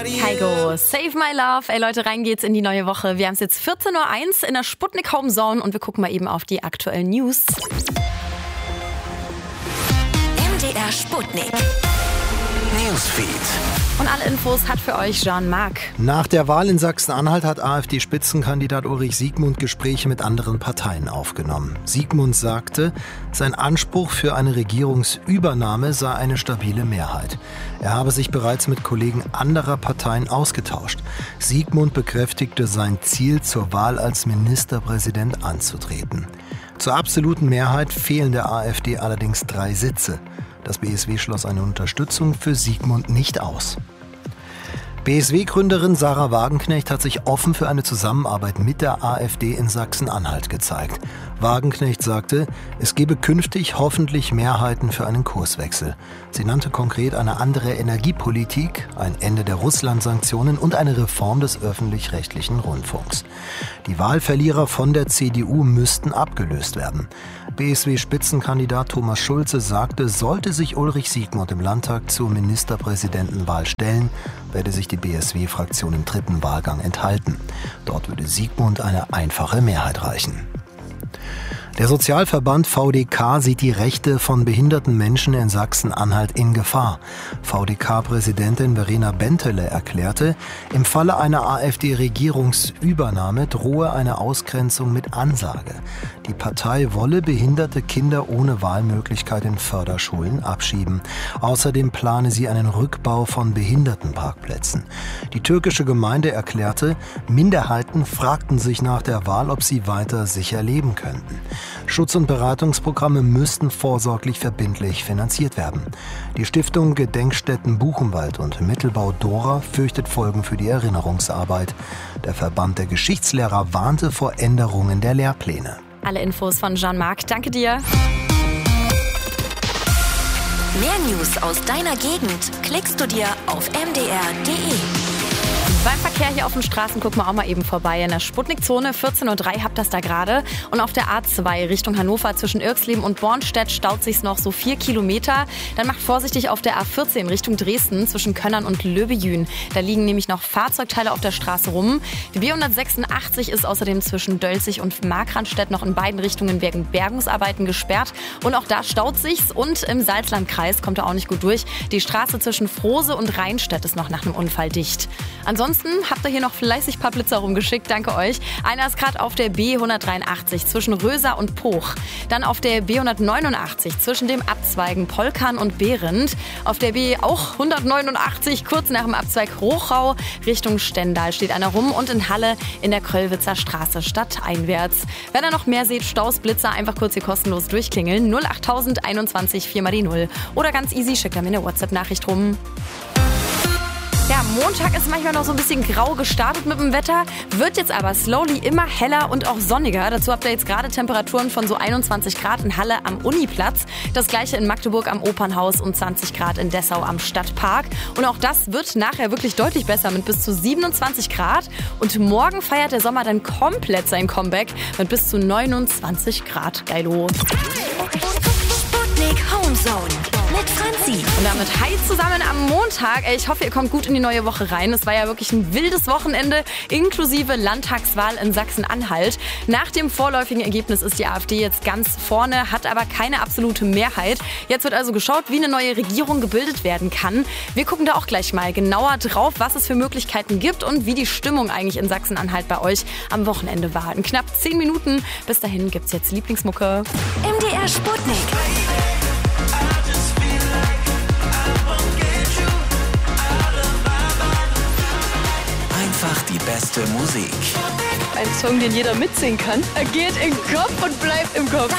Kygo, Save My Love. Ey Leute, rein geht's in die neue Woche. Wir haben es jetzt 14.01 Uhr in der Sputnik Homezone und wir gucken mal eben auf die aktuellen News. MDR Sputnik Newsfeed. Und alle Infos hat für euch Jean-Marc. Nach der Wahl in Sachsen-Anhalt hat AfD-Spitzenkandidat Ulrich Siegmund Gespräche mit anderen Parteien aufgenommen. Siegmund sagte, sein Anspruch für eine Regierungsübernahme sei eine stabile Mehrheit. Er habe sich bereits mit Kollegen anderer Parteien ausgetauscht. Siegmund bekräftigte sein Ziel, zur Wahl als Ministerpräsident anzutreten. Zur absoluten Mehrheit fehlen der AfD allerdings 3 Sitze. Das BSW schloss eine Unterstützung für Siegmund nicht aus. BSW-Gründerin Sarah Wagenknecht hat sich offen für eine Zusammenarbeit mit der AfD in Sachsen-Anhalt gezeigt. Wagenknecht sagte, es gebe künftig hoffentlich Mehrheiten für einen Kurswechsel. Sie nannte konkret eine andere Energiepolitik, ein Ende der Russland-Sanktionen und eine Reform des öffentlich-rechtlichen Rundfunks. Die Wahlverlierer von der CDU müssten abgelöst werden. BSW-Spitzenkandidat Thomas Schulze sagte, sollte sich Ulrich Siegmund im Landtag zur Ministerpräsidentenwahl stellen, werde sich die BSW-Fraktion im 3. Wahlgang enthalten. Dort würde Siegmund eine einfache Mehrheit reichen. Der Sozialverband VDK sieht die Rechte von behinderten Menschen in Sachsen-Anhalt in Gefahr. VDK-Präsidentin Verena Bentele erklärte, im Falle einer AfD-Regierungsübernahme drohe eine Ausgrenzung mit Ansage. Die Partei wolle behinderte Kinder ohne Wahlmöglichkeit in Förderschulen abschieben. Außerdem plane sie einen Rückbau von Behindertenparkplätzen. Die türkische Gemeinde erklärte, Minderheiten fragten sich nach der Wahl, ob sie weiter sicher leben könnten. Schutz- und Beratungsprogramme müssten vorsorglich verbindlich finanziert werden. Die Stiftung Gedenkstätten Buchenwald und Mittelbau Dora fürchtet Folgen für die Erinnerungsarbeit. Der Verband der Geschichtslehrer warnte vor Änderungen der Lehrpläne. Alle Infos von Jean-Marc. Danke dir. Mehr News aus deiner Gegend klickst du dir auf mdr.de. Beim Verkehr hier auf den Straßen gucken wir auch mal eben vorbei. In der Sputnik-Zone 14.03 Uhr habt das da gerade. Und auf der A2 Richtung Hannover zwischen Irxleben und Bornstedt staut sich's noch so 4 Kilometer. Dann macht vorsichtig auf der A14 Richtung Dresden zwischen Könnern und Löbejün. Da liegen nämlich noch Fahrzeugteile auf der Straße rum. Die B186 ist außerdem zwischen Dölzig und Markranstädt noch in beiden Richtungen wegen Bergungsarbeiten gesperrt. Und auch da staut sich's. Und im Salzlandkreis kommt er auch nicht gut durch. Die Straße zwischen Frose und Rheinstedt ist noch nach einem Unfall dicht. Ansonsten habt ihr hier noch fleißig ein paar Blitzer rumgeschickt, danke euch. Einer ist gerade auf der B183 zwischen Röser und Poch. Dann auf der B189 zwischen dem Abzweigen Polkan und Behrendt. Auf der B auch 189 kurz nach dem Abzweig Hochau Richtung Stendal steht einer rum. Und in Halle in der Kröllwitzer Straße stadteinwärts. Wenn ihr noch mehr seht, Staus, Blitzer, einfach kurz hier kostenlos durchklingeln. 08000 21 4 mal die 0. Oder ganz easy, schickt mir eine WhatsApp-Nachricht rum. Ja, Montag ist manchmal noch so ein bisschen grau gestartet mit dem Wetter, wird jetzt aber slowly immer heller und auch sonniger. Dazu habt ihr jetzt gerade Temperaturen von so 21 Grad in Halle am Uniplatz. Das gleiche in Magdeburg am Opernhaus und 20 Grad in Dessau am Stadtpark. Und auch das wird nachher wirklich deutlich besser mit bis zu 27 Grad. Und morgen feiert der Sommer dann komplett sein Comeback mit bis zu 29 Grad. Geilo. Sputnik Homezone mit Franzi. Und damit hi zusammen am Montag. Ich hoffe, ihr kommt gut in die neue Woche rein. Es war ja wirklich ein wildes Wochenende, inklusive Landtagswahl in Sachsen-Anhalt. Nach dem vorläufigen Ergebnis ist die AfD jetzt ganz vorne, hat aber keine absolute Mehrheit. Jetzt wird also geschaut, wie eine neue Regierung gebildet werden kann. Wir gucken da auch gleich mal genauer drauf, was es für Möglichkeiten gibt und wie die Stimmung eigentlich in Sachsen-Anhalt bei euch am Wochenende war. In knapp 10 Minuten. Bis dahin gibt's jetzt Lieblingsmucke. MDR Sputnik. Einfach die beste Musik. Ein Song, den jeder mitsingen kann. Er geht in den Kopf und bleibt im Kopf.